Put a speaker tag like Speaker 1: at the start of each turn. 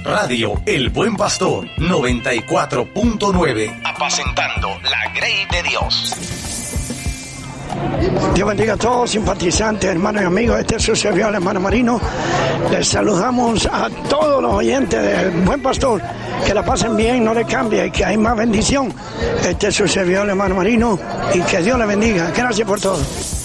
Speaker 1: Radio El Buen Pastor 94.9, apacentando la grey de Dios.
Speaker 2: Dios bendiga a todos, simpatizantes, hermanos y amigos. Este es su servidor, el hermano Marino. Les saludamos a todos los oyentes del Buen Pastor. Que la pasen bien, no le cambie, y que hay más bendición. Este es su servidor, el hermano Marino, y que Dios le bendiga. Gracias por todo.